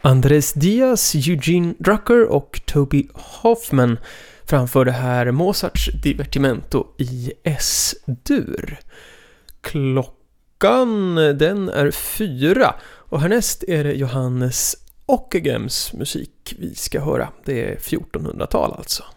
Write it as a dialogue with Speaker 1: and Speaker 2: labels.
Speaker 1: Andres Diaz, Eugene Drucker och Toby Hoffman framförde här Mozarts Divertimento i S-dur. Klockan den är 4 och härnäst är det Johannes Ockegems musik vi ska höra. Det är 1400-tal alltså.